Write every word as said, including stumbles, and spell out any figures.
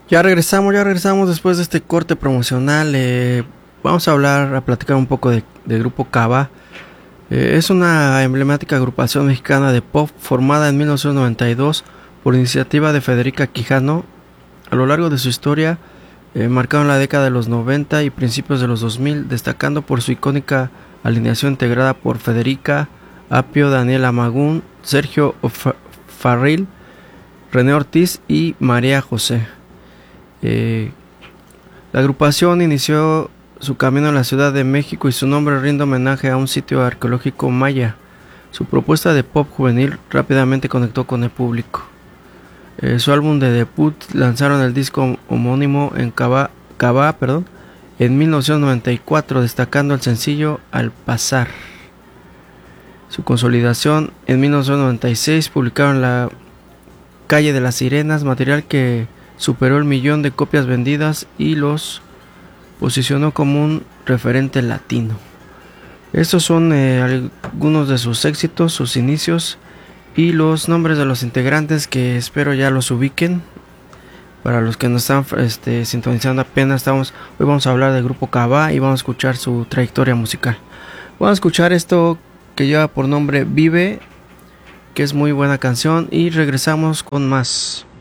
Ya regresamos, ya regresamos después de este corte promocional. Eh, vamos a hablar, a platicar un poco de, de Grupo Cava. Eh, es una emblemática agrupación mexicana de pop formada en mil novecientos noventa y dos por iniciativa de Federica Quijano. A lo largo de su historia, eh, marcaron la década de los noventa y principios de los dos mil, destacando por su icónica alineación integrada por Federica, Apio, Daniela Magún, Sergio Farril, René Ortiz y María José. Eh, la agrupación inició su camino en la Ciudad de México y su nombre rinde homenaje a un sitio arqueológico maya. Su propuesta de pop juvenil rápidamente conectó con el público. Eh, su álbum de debut lanzaron el disco homónimo en Cava, Cava perdón, en mil novecientos noventa y cuatro, destacando el sencillo Al Pasar. Su consolidación en mil novecientos noventa y seis publicaron La Calle de las Sirenas, material que superó el millón de copias vendidas y los posicionó como un referente latino. Estos son eh, algunos de sus éxitos, sus inicios y los nombres de los integrantes que espero ya los ubiquen. Para los que nos están este, sintonizando apenas, estamos, hoy vamos a hablar del Grupo Cava y vamos a escuchar su trayectoria musical. Vamos a escuchar esto que lleva por nombre Vive, que es muy buena canción, y regresamos con más.